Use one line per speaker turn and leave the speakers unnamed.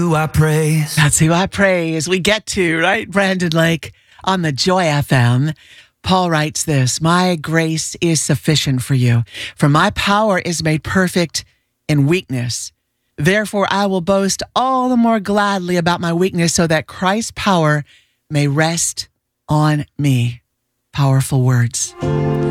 Who I praise.
That's who I praise. We get to, right? Brandon Lake on the Joy FM. Paul writes this, "My grace is sufficient for you, for my power is made perfect in weakness. Therefore, I will boast all the more gladly about my weakness so that Christ's power may rest on me." Powerful words.